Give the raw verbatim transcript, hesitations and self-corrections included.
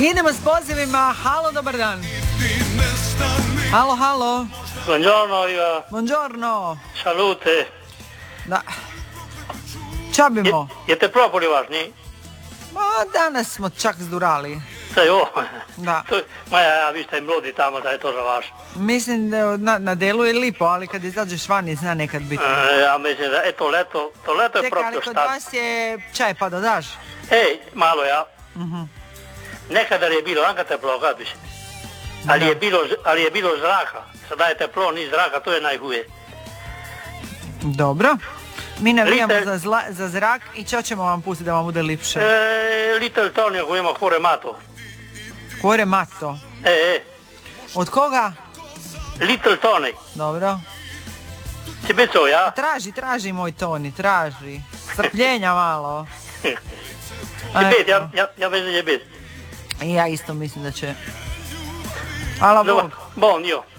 Idemo s pozivima. Halo, dobar dan. Halo, halo. Buongiorno, Iva. Buongiorno. Salute. Da. Čabimo. Je, jeste probali važni? Ma, danas smo čak zdurali. Sai, oh. Da. To, ma ja, ja, vi ste mlodi tamo, da je to za vaš. Mislim da je na, na delu je lipo, ali kad izađeš vani zna nekad biti. E, ja mislim da, eto, leto, to leto je Čekaj, ali propio kod šta. vas je čaj pa da daš? Ej, malo ja. Uh-huh. Nekada je bilo, anka teplo, kad bi se. Ali je bilo, ali je bilo zraka. Sada je teplo, ni zraka, to je najhuje. Dobro. Mi navijamo Little- za, zla, za zrak i čo ćemo vam pustiti da vam bude lipše? E, Little Tony, ako ima hore mato. Kore mato. E, e, Od koga? Little Tony. Dobro. Će biti to, ja? Traži, traži moj Toni, traži. Strpljenja malo. Će biti, ja, ja, ja mislim da će biti. I ja isto mislim da će. Hvala Dobar, Bog. bon, jo.